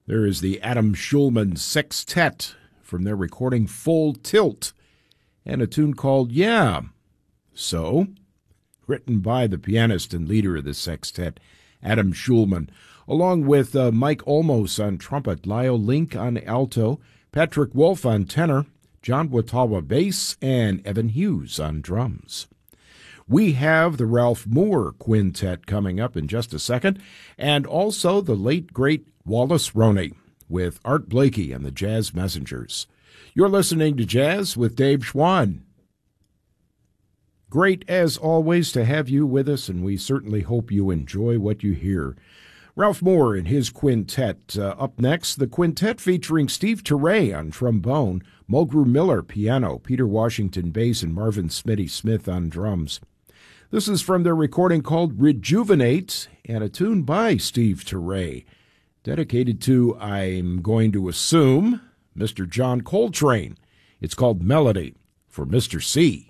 There is the Adam Schulman Sextet from their recording Full Tilt, and a tune called Yeah, So, written by the pianist and leader of the sextet, Adam Schulman, along with Mike Olmos on trumpet, Lyle Link on alto, Patrick Wolf on tenor, John Watawa bass, and Evan Hughes on drums. We have the Ralph Moore Quintet coming up in just a second, and also the late, great Wallace Roney with Art Blakey and the Jazz Messengers. You're listening to Jazz with Dave Schwann. Great, as always, to have you with us, and we certainly hope you enjoy what you hear. Ralph Moore and his quintet. Up next, the quintet featuring Steve Turre on trombone, Mulgrew Miller piano, Peter Washington bass, and Marvin Smitty Smith on drums. This is from their recording called Rejuvenate, and a tune by Steve Turre, dedicated to, I'm going to assume, Mr. John Coltrane. It's called Melody for Mr. C.